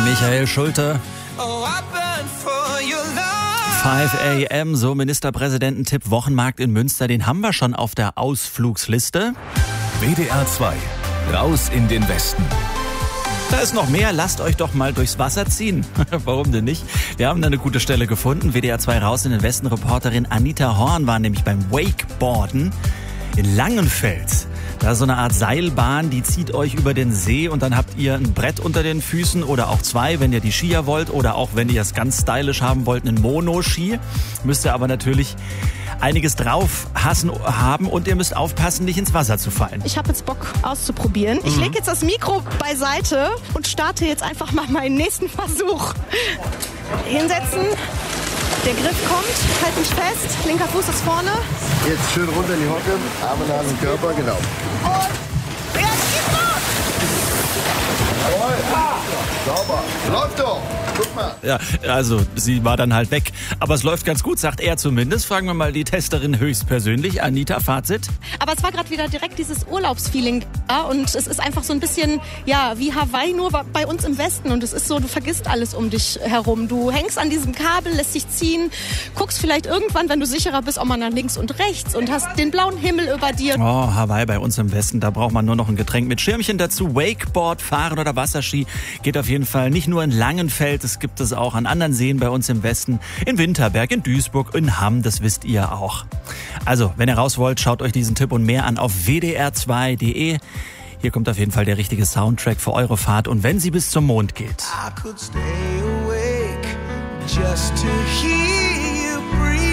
Michael Schulte. 5 a.m., so Ministerpräsidententipp Wochenmarkt in Münster, den haben wir schon auf der Ausflugsliste. WDR 2, raus in den Westen. Da ist noch mehr, lasst euch doch mal durchs Wasser ziehen. Warum denn nicht? Wir haben da eine gute Stelle gefunden. WDR 2 raus in den Westen. Reporterin Anita Horn war nämlich beim Wakeboarden in Langenfeld. Da ist so eine Art Seilbahn, die zieht euch über den See und dann habt ihr ein Brett unter den Füßen oder auch zwei, wenn ihr die Skier wollt oder auch, wenn ihr es ganz stylisch haben wollt, einen Mono-Ski. Müsst ihr aber natürlich einiges drauf haben und ihr müsst aufpassen, nicht ins Wasser zu fallen. Ich habe jetzt Bock auszuprobieren. Ich lege jetzt das Mikro beiseite und starte jetzt einfach mal meinen nächsten Versuch. Hinsetzen. Der Griff kommt, halt mich fest, linker Fuß ist vorne. Jetzt schön runter in die Hocke, Arme nah an den Körper, genau. Und jetzt geht's los! Jawohl, sauber, läuft doch, guck mal. Ja, also sie war dann halt weg. Aber es läuft ganz gut, sagt er zumindest. Fragen wir mal die Testerin höchstpersönlich. Anita, Fazit? Aber es war gerade wieder direkt dieses Urlaubsfeeling da und es ist einfach so ein bisschen, ja, wie Hawaii, nur bei uns im Westen. Und es ist so, du vergisst alles um dich herum. Du hängst an diesem Kabel, lässt dich ziehen, guckst vielleicht irgendwann, wenn du sicherer bist, auch mal nach links und rechts und hast den blauen Himmel über dir. Oh, Hawaii bei uns im Westen, da braucht man nur noch ein Getränk mit Schirmchen dazu. Wakeboard, Fahren oder Wasserski geht auf jeden Fall nicht nur in Langenfeld, es gibt es auch an anderen Seen bei uns im Westen, in Winterberg, in Duisburg, in Hamm, das wisst ihr auch. Also, wenn ihr raus wollt, schaut euch diesen Tipp und mehr an auf wdr2.de. Hier kommt auf jeden Fall der richtige Soundtrack für eure Fahrt und wenn sie bis zum Mond geht. I could stay awake just to hear you breathe.